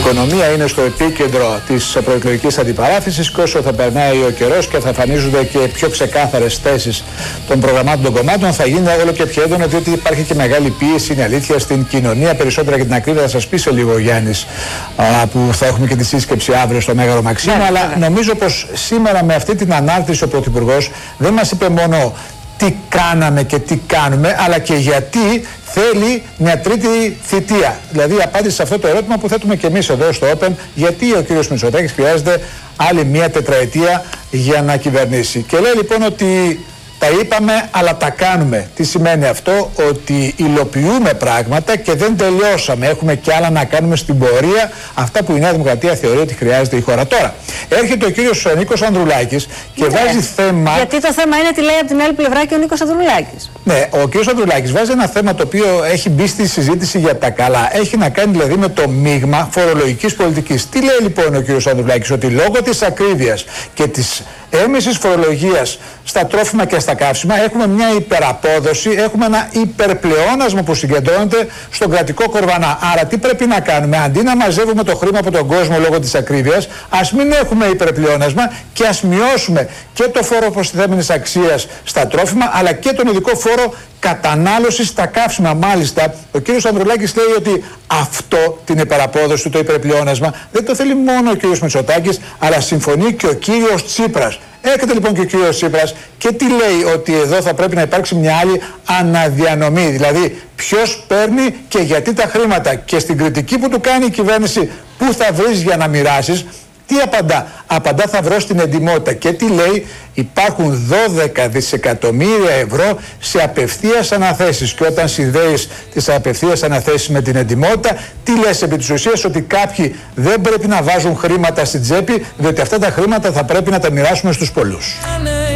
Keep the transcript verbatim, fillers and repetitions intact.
οικονομία είναι στο επίκεντρο της προεκλογικής αντιπαράθεσης και όσο θα περνάει ο καιρός και θα εμφανίζονται και πιο ξεκάθαρες θέσεις των προγραμμάτων των κομμάτων, θα γίνει όλο και πιο έντονο, διότι υπάρχει και μεγάλη πίεση, είναι αλήθεια, στην κοινωνία. Περισσότερα για την ακρίβεια θα σας πει σε λίγο ο Γιάννης, που θα έχουμε και τη σύσκεψη αύριο στο Μέγαρο Μαξίμου. Ναι, αλλά ναι. νομίζω πως σήμερα με αυτή την ανάρτηση ο Πρωθυπουργός δεν μας είπε μόνο τι κάναμε και τι κάνουμε, αλλά και γιατί θέλει μια τρίτη θητεία. Δηλαδή, απάντηση σε αυτό το ερώτημα που θέτουμε και εμείς εδώ στο Open, γιατί ο κύριος Μητσοτάκης χρειάζεται άλλη μια τετραετία για να κυβερνήσει. Και λέει λοιπόν ότι τα είπαμε, αλλά τα κάνουμε. Τι σημαίνει αυτό? Ότι υλοποιούμε πράγματα και δεν τελειώσαμε. Έχουμε και άλλα να κάνουμε στην πορεία. Αυτά που η Νέα Δημοκρατία θεωρεί ότι χρειάζεται η χώρα. Τώρα, έρχεται ο κύριος Νίκος Ανδρουλάκης και ναι. βάζει θέμα. Γιατί το θέμα είναι τι λέει από την άλλη πλευρά και ο Νίκος Ανδρουλάκης. Ναι, ο κύριος Ανδρουλάκης βάζει ένα θέμα το οποίο έχει μπει στη συζήτηση για τα καλά. Έχει να κάνει δηλαδή με το μείγμα φορολογικής πολιτικής. Τι λέει λοιπόν ο κύριος Ανδρουλάκης? Ότι λόγω της ακρίβειας και της έμεσης φορολογίας στα τρόφιμα και στα καύσιμα έχουμε μια υπεραπόδοση, έχουμε ένα υπερπλεόνασμα που συγκεντρώνεται στον κρατικό κορβανά. Άρα τι πρέπει να κάνουμε? Αντί να μαζεύουμε το χρήμα από τον κόσμο λόγω της ακρίβειας, ας μην έχουμε υπερπλεόνασμα και ας μειώσουμε και το φόρο προστιθέμενης αξίας στα τρόφιμα, αλλά και τον ειδικό φόρο κατανάλωσης στα καύσιμα. Μάλιστα, ο κύριος Ανδρουλάκης λέει ότι αυτό, την υπεραπόδοση, το υπερπλεόνασμα, δεν το θέλει μόνο ο κύριος Μητσοτάκης, αλλά συμφωνεί και ο κύριος Τσίπρας. Έρχεται λοιπόν και ο κύριος Τσίπρας και τι λέει? Ότι εδώ θα πρέπει να υπάρξει μια άλλη αναδιανομή. Δηλαδή, ποιος παίρνει και γιατί τα χρήματα. Και στην κριτική που του κάνει η κυβέρνηση, πού θα βρεις για να μοιράσεις, τι απαντά? Απαντά θα βρω στην εντιμότητα. Και τι λέει? Υπάρχουν δώδεκα δισεκατομμύρια ευρώ σε απευθείας αναθέσεις. Και όταν συνδέεις τις απευθείας αναθέσεις με την εντιμότητα, τι λες επί της ουσίας? Ότι κάποιοι δεν πρέπει να βάζουν χρήματα στην τσέπη, διότι αυτά τα χρήματα θα πρέπει να τα μοιράσουμε στους πολλούς.